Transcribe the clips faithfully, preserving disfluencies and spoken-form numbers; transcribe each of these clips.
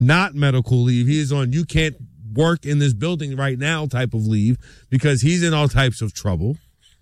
not medical leave. He is on you can't work in this building right now type of leave because he's in all types of trouble.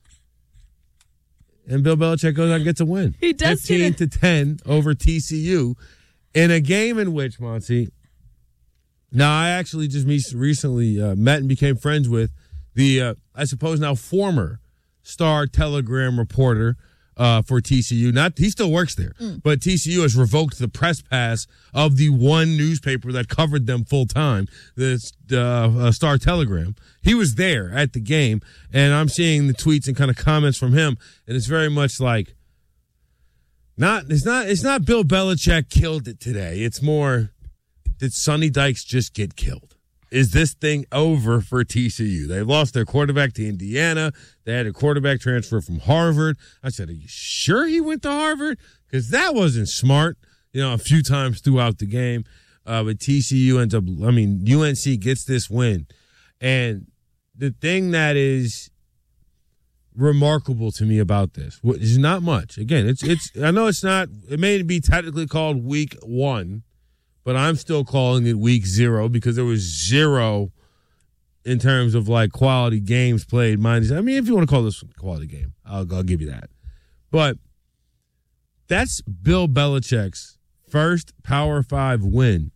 And Bill Belichick goes out and gets a win. He does fifteen to ten over T C U in a game in which, Monty, now I actually just recently uh, met and became friends with the, uh, I suppose now former Star Telegram reporter uh, for T C U. Not he still works there, mm. but T C U has revoked the press pass of the one newspaper that covered them full time, the uh, Star Telegram. He was there at the game, and I'm seeing the tweets and kind of comments from him, and it's very much like not it's not it's not Bill Belichick killed it today. It's more, did Sonny Dykes just get killed? Is this thing over for T C U? They lost their quarterback to Indiana. They had a quarterback transfer from Harvard. I said, are you sure he went to Harvard? Because that wasn't smart, you know, a few times throughout the game. Uh, but T C U ends up, I mean, U N C gets this win. And the thing that is remarkable to me about this is not much. Again, it's, it's, I know it's not, it may be technically called week one, but I'm still calling it week zero because there was zero in terms of like quality games played. Minus, I mean, if you want to call this a quality game, I'll, I'll give you that. But that's Bill Belichick's first Power Five win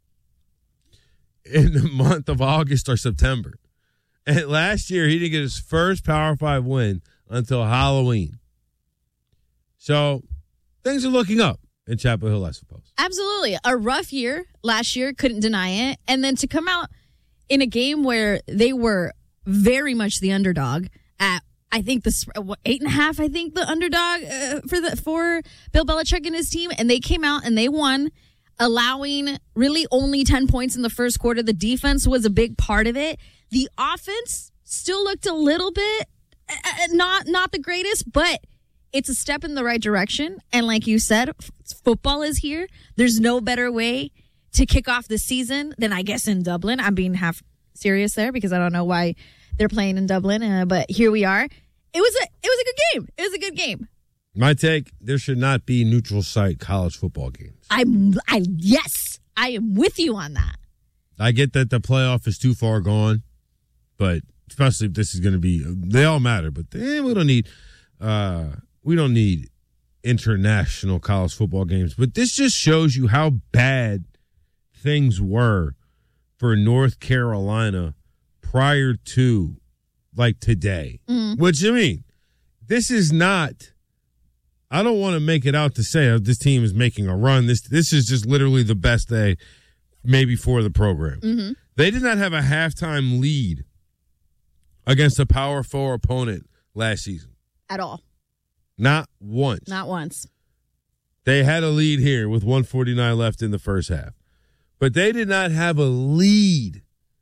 in the month of August or September. And last year, he didn't get his first Power Five win until Halloween. So things are looking up in Chapel Hill, I suppose. Absolutely. A rough year last year, couldn't deny it. And then to come out in a game where they were very much the underdog at, I think, the what, eight and a half, I think, the underdog uh, for the for Bill Belichick and his team. And they came out and they won, allowing really only ten points in the first quarter. The defense was a big part of it. The offense still looked a little bit uh, not not the greatest, but it's a step in the right direction. And like you said, f- football is here. There's no better way to kick off the season than, I guess, in Dublin. I'm being half serious there because I don't know why they're playing in Dublin, uh, but here we are. It was a it was a good game. It was a good game. My take, there should not be neutral site college football games. I'm I yes, I am with you on that. I get that the playoff is too far gone, but especially if this is going to be, they all matter, but eh, we don't need uh We don't need international college football games, but this just shows you how bad things were for North Carolina prior to, like, today. Mm. Which, I mean, this is not, I don't want to make it out to say oh, this team is making a run. This this is just literally the best day maybe for the program. Mm-hmm. They did not have a halftime lead against a Power Four opponent last season. At all. Not once. Not once. They had a lead here with one forty-nine left in the first half. But they did not have a lead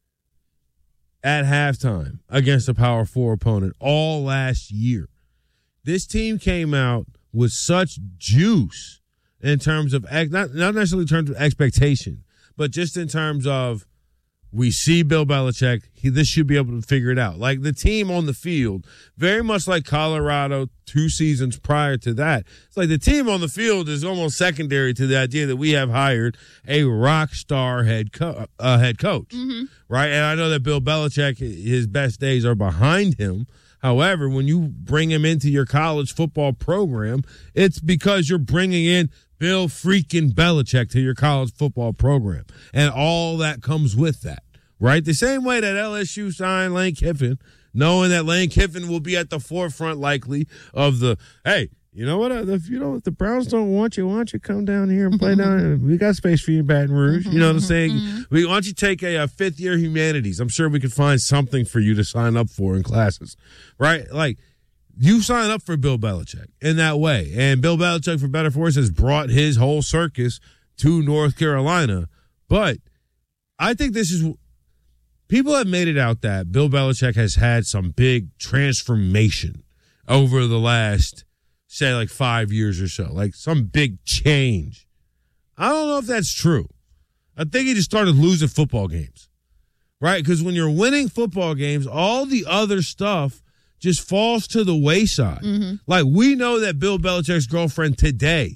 at halftime against a Power Four opponent all last year. This team came out with such juice in terms of, not, not necessarily in terms of expectation, but just in terms of, we see Bill Belichick, he, this should be able to figure it out. Like the team on the field, very much like Colorado two seasons prior to that. It's like the team on the field is almost secondary to the idea that we have hired a rock star head, co- uh, head coach, mm-hmm. right? And I know that Bill Belichick, his best days are behind him. However, when you bring him into your college football program, it's because you're bringing in Bill freaking Belichick to your college football program. And all that comes with that, right? The same way that L S U signed Lane Kiffin, knowing that Lane Kiffin will be at the forefront likely of the, hey, you know what? If you know, if the Browns don't want you, why don't you come down here and play down? We got space for you in Baton Rouge. You know what I'm saying? We, why don't you take a, a fifth year humanities? I'm sure we could find something for you to sign up for in classes, right? Like, you sign up for Bill Belichick in that way. And Bill Belichick, for better or for worse, has brought his whole circus to North Carolina. But I think this is, people have made it out that Bill Belichick has had some big transformation over the last, say, like five years or so. Like some big change. I don't know if that's true. I think he just started losing football games, right? Because when you're winning football games, all the other stuff just falls to the wayside. Mm-hmm. Like, we know that Bill Belichick's girlfriend today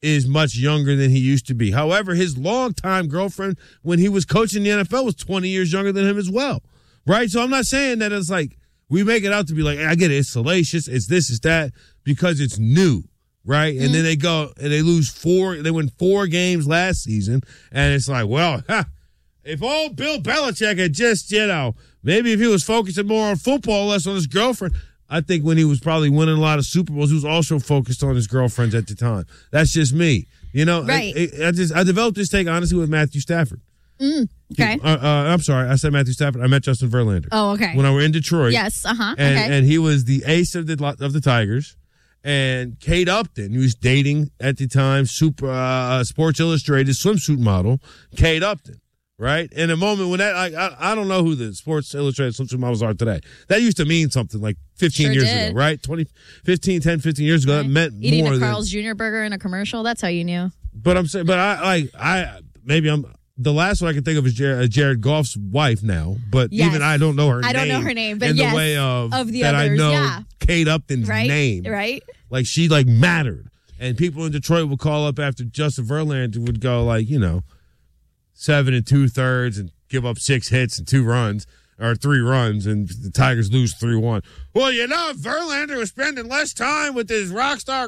is much younger than he used to be. However, his longtime girlfriend when he was coaching the N F L was twenty years younger than him as well, right? So I'm not saying that it's like we make it out to be like, I get it, it's salacious, it's this, it's that, because it's new, right? Mm-hmm. And then they go and they lose four, they win four games last season, and it's like, well, ha, if old Bill Belichick had just, you know, maybe if he was focusing more on football, less on his girlfriend. I think when he was probably winning a lot of Super Bowls, he was also focused on his girlfriends at the time. That's just me. You know, right. I, I, I just I developed this take, honestly, with Matthew Stafford. Mm, okay. Uh, uh, I'm sorry. I said Matthew Stafford. I met Justin Verlander. Oh, okay. When I were in Detroit. Yes, uh-huh. And, okay. and he was the ace of the of the Tigers. And Kate Upton, he was dating at the time, super uh, Sports Illustrated swimsuit model, Kate Upton. Right? In a moment when that, like, I, I don't know who the Sports Illustrated swimsuit models are today. That used to mean something like fifteen sure years did. ago, right? twenty, fifteen, ten, fifteen years ago. Right. That meant Eating more a than. Carl's Junior burger in a commercial. That's how you knew. But I'm saying, but I, like, I, maybe I'm, the last one I can think of is Jared, Jared Goff's wife now, but yes. even I don't know her I name. I don't know her name, but in yes. the way of, of the that others, I know yeah. Kate Upton's right? name. Right. Like, she, like, mattered. And people in Detroit would call up after Justin Verlander would go, like, you know, seven and two thirds and give up six hits and two runs or three runs, and the Tigers lose three one. Well, you know, if Verlander was spending less time with his rock star,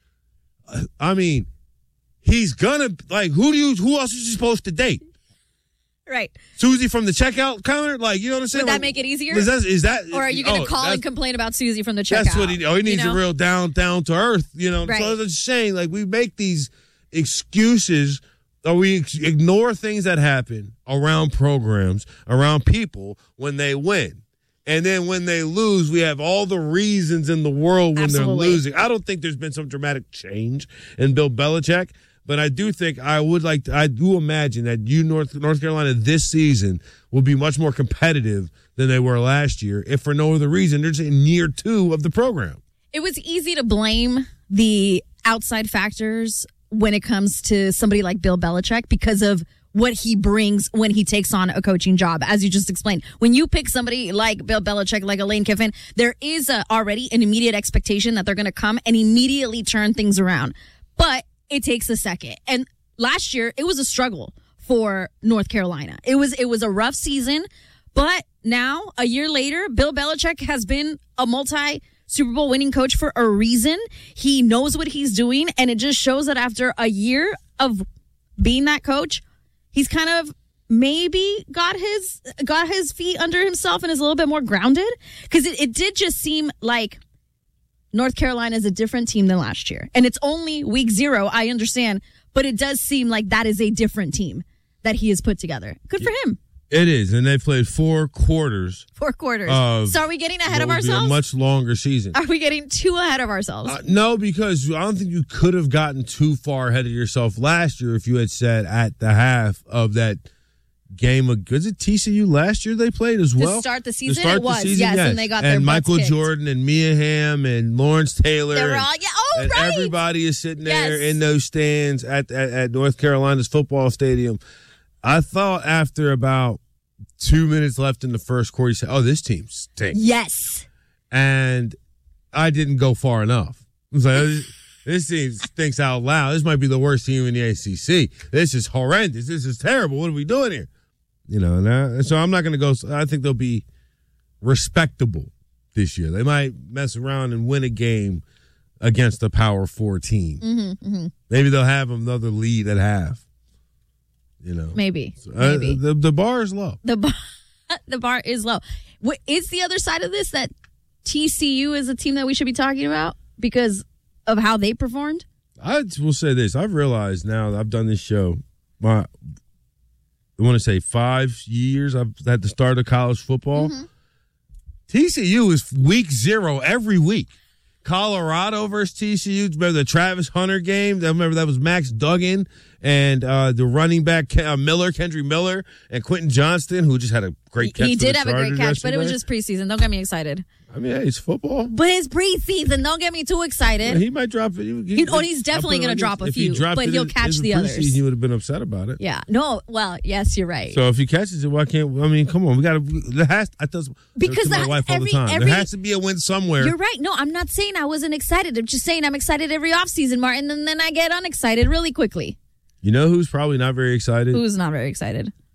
I mean, he's gonna, like, who do you, who else is he supposed to date? Right. Susie from the checkout counter? Like, you know what I'm saying? Would that like, make it easier? Is that, is that or are you going to oh, call and complain about Susie from the checkout? That's what he, oh, he needs you know? a real down, down to earth, you know? Right. So I'm just saying, like, we make these excuses, or we ex- ignore things that happen around programs, around people when they win. And then when they lose, we have all the reasons in the world when Absolutely. they're losing. I don't think there's been some dramatic change in Bill Belichick, but I do think I would like to, I do imagine that you, North, North Carolina, this season will be much more competitive than they were last year, if for no other reason. They're just in year two of the program. It was easy to blame the outside factors when it comes to somebody like Bill Belichick because of what he brings when he takes on a coaching job, as you just explained. When you pick somebody like Bill Belichick, like a Lane Kiffin, there is a, already an immediate expectation that they're going to come and immediately turn things around. But it takes a second. And last year, it was a struggle for North Carolina. It was it was a rough season. But now, a year later, Bill Belichick has been a multi Super Bowl winning coach for a reason. He knows what he's doing, and it just shows that after a year of being that coach, he's kind of maybe got his got his feet under himself and is a little bit more grounded. Because it, it did just seem like North Carolina is a different team than last year. And it's only week zero, I understand, but it does seem like that is a different team that he has put together. Good for him. It is, and they played four quarters. Four quarters. Of so are we getting ahead of what will be ourselves? a much longer season. Are we getting too ahead of ourselves? Uh, no, because I don't think you could have gotten too far ahead of yourself last year if you had said at the half of that game of, was it T C U last year they played as well? To start the season, to start it was, the season, yes, yes, and they got and their Michael butts kicked. Jordan and Mia Hamm and Lawrence Taylor. They were and, all, yeah, oh, and right. everybody is sitting there Yes. in those stands at, at, at North Carolina's football stadium. I thought after about two minutes left in the first quarter, you said, oh, this team stinks. Yes. And I didn't go far enough. I was like, this, this team stinks out loud. This might be the worst team in the A C C. This is horrendous. This is terrible. What are we doing here? You know, and I, so I'm not going to go. I think they'll be respectable this year. They might mess around and win a game against a Power Four team. Mm-hmm, mm-hmm. Maybe they'll have another lead at half. You know, Maybe. So, uh, maybe. the the bar is low. The bar, the bar is low. What is the other side of this that T C U is a team that we should be talking about because of how they performed? I will say this. I've realized now that I've done this show, my, I want to say five years I've at the start of college football. Mm-hmm. T C U is week zero every week. Colorado versus T C U. Remember the Travis Hunter game? I remember that was Max Duggan and uh, the running back uh, Miller, Kendry Miller, and Quentin Johnston, who just had a great catch. He for did the have a great Chargers catch, but it was yesterday. just preseason. Don't get me excited. I mean, hey, it's football. But it's preseason. Don't get me too excited. He might drop it. He, He- oh, he's definitely gonna drop a if few, he dropped but it he'll in- catch in the others. preseason, He would have been upset about it. Yeah. No. Well, yes, you're right. So if he catches it, why can't? I mean, come on, we got to. There has. I tell Because to my that- wife all every- the time. every- there has to be a win somewhere. You're right. No, I'm not saying I wasn't excited. I'm just saying I'm excited every offseason, Martin, and then I get unexcited really quickly. You know who's probably not very excited? Who's not very excited?